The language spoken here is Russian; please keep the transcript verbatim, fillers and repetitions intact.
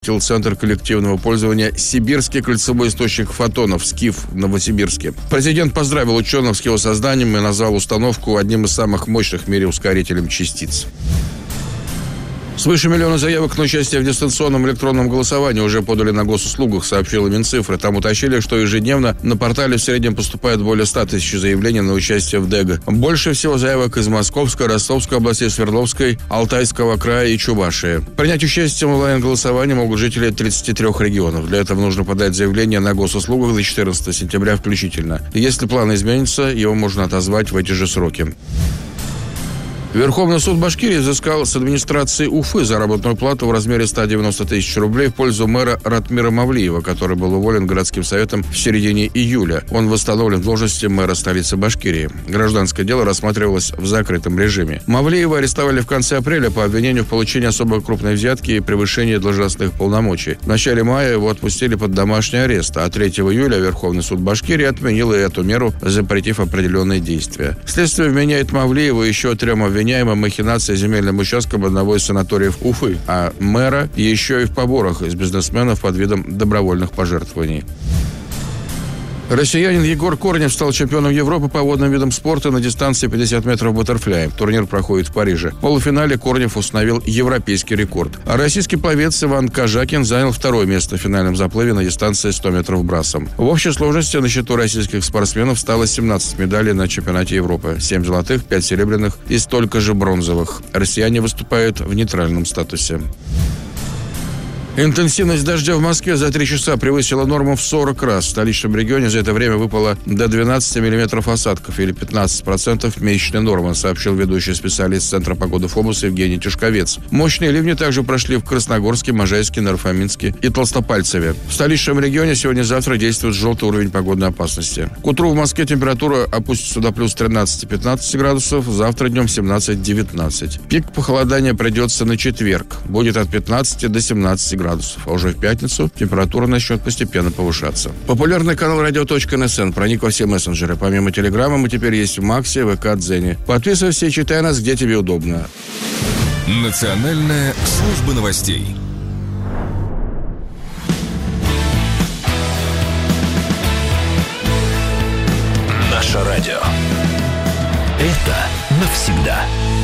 Центр коллективного пользования «Сибирский кольцевой источник фотонов» СКИФ в Новосибирске. Президент поздравил ученых с его созданием и назвал установку одним из самых мощных в мире ускорителем частиц. Свыше миллиона заявок на участие в дистанционном электронном голосовании уже подали на госуслугах, сообщила Минцифры. Там уточнили, что ежедневно на портале в среднем поступает более ста тысяч заявлений на участие в ДЭГ. Больше всего заявок из Московской, Ростовской областей, Свердловской, Алтайского края и Чувашии. Принять участие в онлайн-голосовании могут жители тридцати трёх регионов. Для этого нужно подать заявление на госуслугах до четырнадцатого сентября включительно. Если планы изменятся, его можно отозвать в эти же сроки. Верховный суд Башкирии взыскал с администрации Уфы заработную плату в размере ста девяноста тысяч рублей в пользу мэра Ратмира Мавлиева, который был уволен городским советом в середине июля. Он восстановлен в должности мэра столицы Башкирии. Гражданское дело рассматривалось в закрытом режиме. Мавлиева арестовали в конце апреля по обвинению в получении особо крупной взятки и превышении должностных полномочий. В начале мая его отпустили под домашний арест, а третьего июля Верховный суд Башкирии отменил и эту меру, запретив определенные действия. Следствие вменяет Мавлиеву еще трем обвинениям махинация земельным участком одного из санаториев Уфы, а мэра еще и в поборах из бизнесменов под видом добровольных пожертвований. Россиянин Егор Корнев стал чемпионом Европы по водным видам спорта на дистанции пятьдесят метров баттерфляй. Турнир проходит в Париже. В полуфинале Корнев установил европейский рекорд. А российский пловец Иван Кожакин занял второе место в финальном заплыве на дистанции сто метров брасом. В общей сложности на счету российских спортсменов стало семнадцать медалей на чемпионате Европы. семь золотых, пять серебряных и столько же бронзовых. Россияне выступают в нейтральном статусе. Интенсивность дождя в Москве за три часа превысила норму в сорок раз. В столичном регионе за это время выпало до двенадцати миллиметров осадков или пятнадцать процентов месячной нормы, сообщил ведущий специалист Центра погоды ФОБУС Евгений Тишковец. Мощные ливни также прошли в Красногорске, Можайске, Нарфаминске и Толстопальцеве. В столичном регионе сегодня-завтра действует желтый уровень погодной опасности. К утру в Москве температура опустится до плюс тринадцати-пятнадцати градусов, завтра днем семнадцать-девятнадцать. Пик похолодания придется на четверг. Будет от пятнадцати до семнадцати градусов. градусов, а уже в пятницу температура начнет постепенно повышаться. Популярный канал радио.нсн проник во все мессенджеры. Помимо Телеграма мы теперь есть в Максе, ВК, Дзене. Подписывайся и читай нас, где тебе удобно. Национальная служба новостей. Наше радио. Это навсегда.